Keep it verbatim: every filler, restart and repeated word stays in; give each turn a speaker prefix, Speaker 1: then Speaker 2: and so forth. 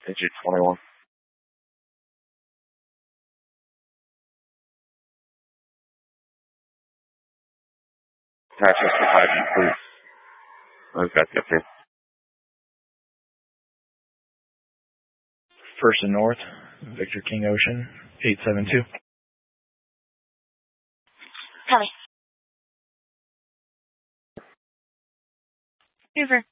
Speaker 1: Digit twenty-one. Access to five G, please. I've got the update.
Speaker 2: First and North, Victor King Ocean, eight seven two.
Speaker 3: Copy. Hoover.